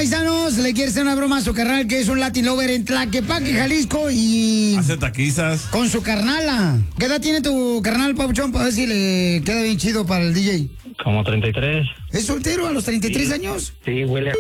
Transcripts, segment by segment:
paisanos, le quiere hacer una broma a su carnal, que es un Latin Lover en Tlaquepaque, Jalisco, y... hace taquizas. Con su carnala. ¿Qué edad tiene tu carnal, Papuchón, para ver si le queda bien chido para el DJ? Como 33. ¿Es soltero a los 33 años? Sí, huele a...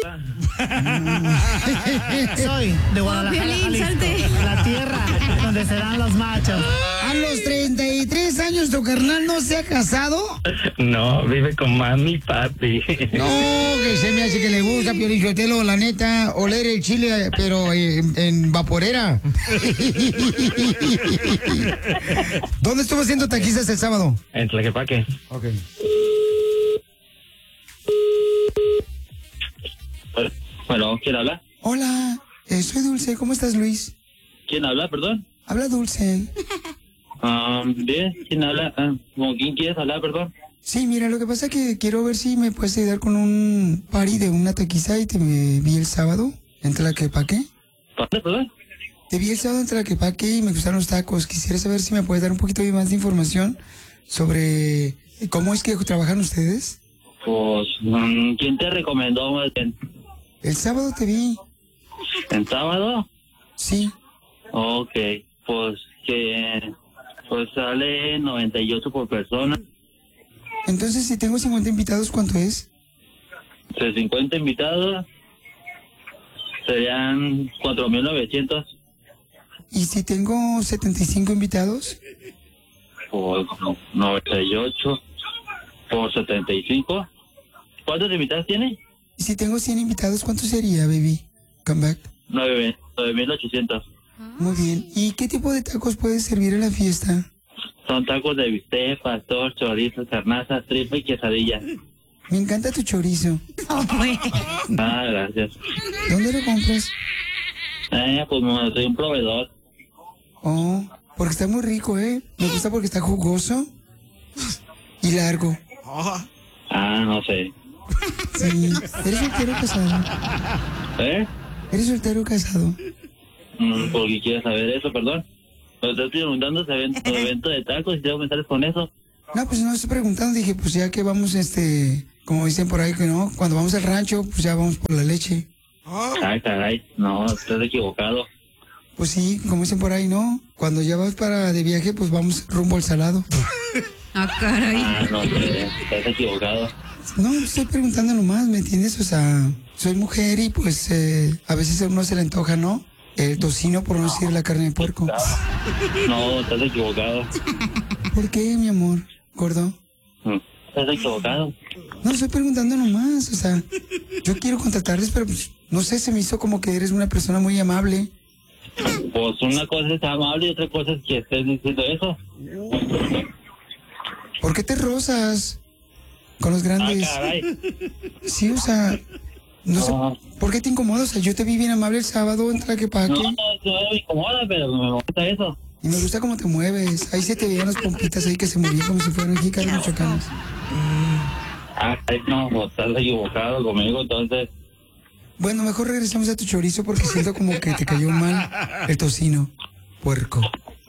Soy de Guadalajara, Jalisco, la tierra donde serán los machos. ¿A los 33 años tu carnal no se ha casado? No, vive con mami y papi. No, que se me hace que le gusta, Piolín Sotelo, la neta, oler el chile, pero en vaporera. ¿Dónde estuvo haciendo taquizas el sábado? En Tlaquepaque. Ok. Bueno, ¿quién habla? Hola, soy Dulce, ¿cómo estás, Luis? ¿Quién habla, perdón? Habla Dulce. Bien, ¿quién habla? ¿Con quién quieres hablar, perdón? Sí, mira, lo que pasa es que quiero ver si me puedes ayudar con un party de una taquiza y te vi el sábado en Tlaquepaque. ¿Dónde, perdón? Te vi el sábado en Tlaquepaque y me gustaron los tacos. Quisiera saber si me puedes dar un poquito más de información sobre cómo es que trabajan ustedes. Pues, ¿quién te recomendó más bien? El sábado te vi. ¿En sábado? Sí. Ok, pues sale 98 por persona. Entonces, si tengo 50 invitados, ¿cuánto es? De 50 invitados serían 4,900. ¿Y si tengo 75 invitados? Por 98 por 75. ¿Cuántos invitados tiene? ¿Y si tengo 100 invitados, cuánto sería, baby? Come back. 9,800. Muy bien. ¿Y qué tipo de tacos puedes servir en la fiesta? Son tacos de bistec, pastor, chorizo, carnaza, tripa y quesadilla. Me encanta tu chorizo. Gracias. ¿Dónde lo compras? Pues soy un proveedor. Oh, porque está muy rico, ¿eh? Me gusta porque está jugoso y largo. No sé. Sí. ¿Eres soltero o casado? ¿Eres soltero o casado? ¿Por qué quieres saber eso, perdón? Pero te estoy preguntando ese evento de tacos y te voy a comenzar con eso. No, pues no estoy preguntando. Dije, pues ya que vamos, como dicen por ahí, que no, cuando vamos al rancho, pues ya vamos por la leche. Caray, no, estás equivocado. Pues sí, como dicen por ahí, ¿no? Cuando ya vas de viaje, pues vamos rumbo al salado. Caray. No sé, estás equivocado. No, estoy preguntando nomás, ¿me entiendes? O sea, soy mujer y pues a veces a uno se le antoja, ¿no? El tocino, por no decir la carne de puerco. No, estás equivocado. ¿Por qué, mi amor? ¿Gordo? Estás equivocado. No, estoy preguntando nomás, o sea, yo quiero contratarles, pero pues, no sé, se me hizo como que eres una persona muy amable. Pues una cosa es amable y otra cosa es que estés diciendo eso. ¿Por qué te rozas con los grandes? Caray. Sí, o sea, no sé, ¿por qué te incomoda? O sea, yo te vi bien amable el sábado en Tlaquepaque. No me incomoda, pero me gusta eso. Y me gusta cómo te mueves. Ahí se te veían las pompitas ahí que se movían como si fueran jícaros michoacanas. No, pues estás equivocado conmigo, entonces. Bueno, mejor regresamos a tu chorizo porque siento como que te cayó mal el tocino, puerco.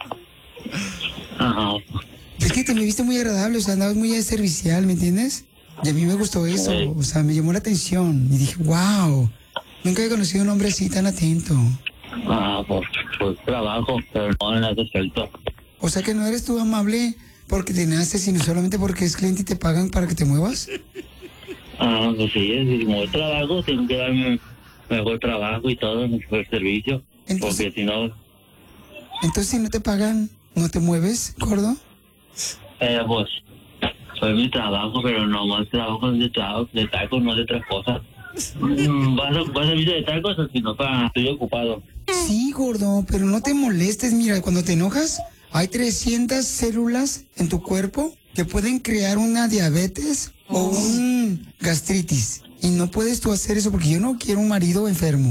Ajá. Es que te me viste muy agradable, o sea, andabas muy servicial, ¿me entiendes? Y a mí me gustó eso, o sea, me llamó la atención. Y dije, wow, nunca he conocido a un hombre así tan atento. Pues trabajo, pero no en ese aspecto. O sea que no eres tú amable porque te naces, sino solamente porque es cliente y te pagan para que te muevas. Pues sí, si como trabajo, tengo que darme mejor trabajo y todo, mejor servicio. Entonces, porque si no... Entonces, si no te pagan, ¿no te mueves, gordo? Pues, soy mi trabajo, pero no más trabajo de tacos, no de otras cosas. ¿Vas a vivir de tacos o si no, estoy ocupado? Sí, gordo, pero no te molestes. Mira, cuando te enojas, hay 300 células en tu cuerpo que pueden crear una diabetes o un gastritis. Y no puedes tú hacer eso porque yo no quiero un marido enfermo.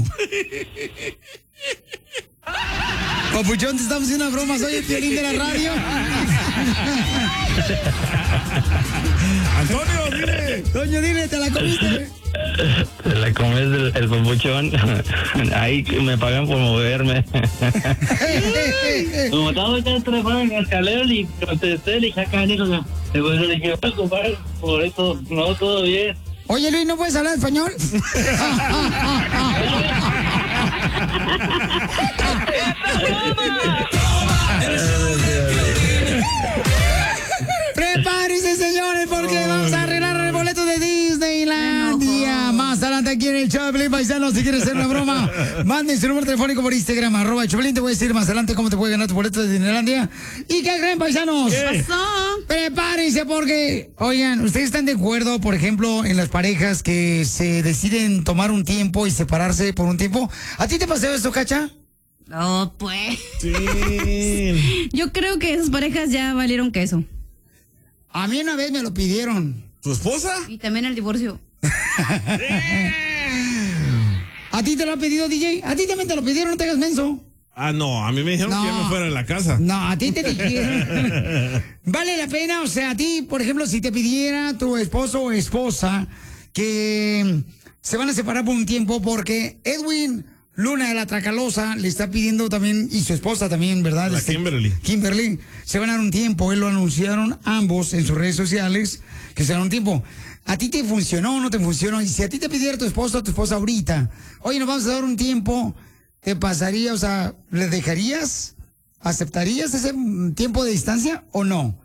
Papuchón, te estamos haciendo una broma. Soy el Piolín de la radio. Antonio, dile. Doño, dile, ¿te la comiste? Te la comes el papuchón. Ahí me pagan por moverme. Como estaba ya trepado en el escalero y contesté, le dije acá, le dije, voy a ocupar por eso, no, todo bien. Oye, Luis, ¿no puedes hablar español? Prepárense, señores, porque vamos a arreglar el boleto de Disneylandia. Más adelante aquí en el Choplin, paisanos, si quieres hacer una broma, manden su número telefónico por Instagram, @Choplin. Te voy a decir más adelante cómo te puede ganar tu boleto de Disneylandia. ¿Y qué creen, paisanos? ¿Qué pasó? Prepárense porque, oigan, ¿ustedes están de acuerdo, por ejemplo, en las parejas que se deciden tomar un tiempo y separarse por un tiempo? ¿A ti te pasó esto, Cacha? Oh, pues. Sí. Yo creo que esas parejas ya valieron queso. A mí una vez me lo pidieron. ¿Tu esposa? Y también el divorcio. ¿A ti te lo ha pedido, DJ? ¿A ti también te lo pidieron? No te hagas menso. Ah, no, a mí me dijeron que ya me fuera de la casa. No, a ti te dijeron. ¿Vale la pena? O sea, a ti, por ejemplo, si te pidiera tu esposo o esposa que se van a separar por un tiempo porque Edwin Luna de la Tracalosa le está pidiendo también, y su esposa también, ¿verdad? La Kimberly. Kimberly, se van a dar un tiempo. Él lo anunciaron ambos en sus redes sociales, que se dan un tiempo. ¿A ti te funcionó o no te funcionó? Y si a ti te pidiera tu esposo o tu esposa ahorita, oye, nos vamos a dar un tiempo, ¿te pasaría, o sea, le dejarías? ¿Aceptarías ese tiempo de distancia o no?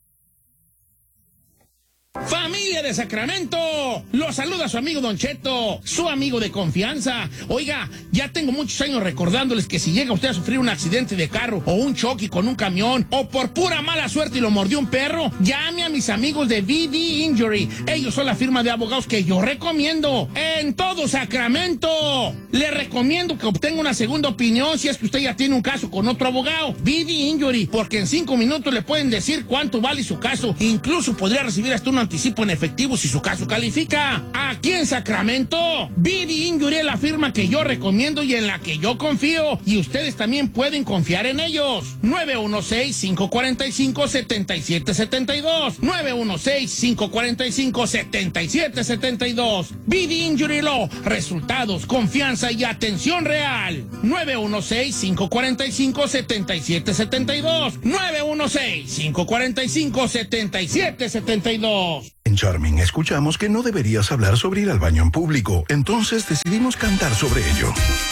¡Familia de Sacramento! Los saluda su amigo Don Cheto, su amigo de confianza. Oiga, ya tengo muchos años recordándoles que si llega usted a sufrir un accidente de carro o un choque con un camión o por pura mala suerte y lo mordió un perro, llame a mis amigos de VD Injury. Ellos son la firma de abogados que yo recomiendo en todo Sacramento. Le recomiendo que obtenga una segunda opinión si es que usted ya tiene un caso con otro abogado. VD Injury, porque en 5 minutos le pueden decir cuánto vale su caso. Incluso podría recibir hasta un anticipo en efectivo si su caso califica. Aquí en Sacramento, VD Injury es la firma que yo recomiendo y en la que yo confío. Y ustedes también pueden confiar en ellos. 916-545-7772. 916-545-7772. VD Injury Law. Resultados, confianza y atención real. 916-545-7772. 916-545-7772. En Charming escuchamos que no deberías hablar sobre ir al baño en público, entonces decidimos cantar sobre ello.